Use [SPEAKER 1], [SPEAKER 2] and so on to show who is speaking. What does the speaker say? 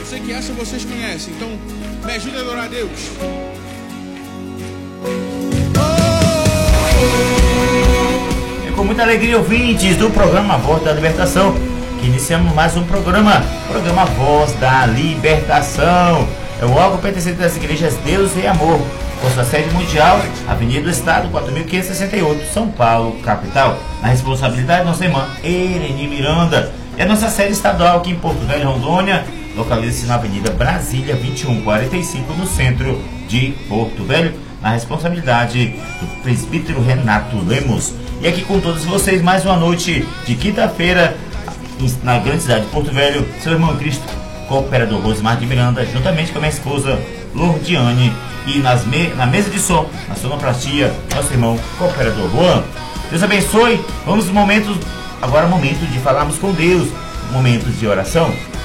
[SPEAKER 1] sei que essa vocês conhecem, então me ajuda a adorar a Deus.
[SPEAKER 2] É com muita alegria, ouvintes do programa Voz da Libertação, que iniciamos mais um programa Voz da Libertação. É o órgão pertencente das igrejas Deus e Amor, com sua sede mundial, Avenida do Estado, 4568, São Paulo, capital. Na responsabilidade, nossa irmã Ereni Miranda. E a nossa sede estadual aqui em Porto Velho, Rondônia, localiza-se na Avenida Brasília, 2145, no centro de Porto Velho, na responsabilidade do presbítero Renato Lemos. E aqui com todos vocês, mais uma noite de quinta-feira, na grande cidade de Porto Velho, seu irmão Cristo, cooperador Rosemar de Miranda, juntamente com a minha esposa Lordiane, e na mesa de som, na sonoplastia, nosso irmão cooperador Juan. Deus abençoe. Vamos momentos, agora momento de falarmos com Deus, momentos de oração.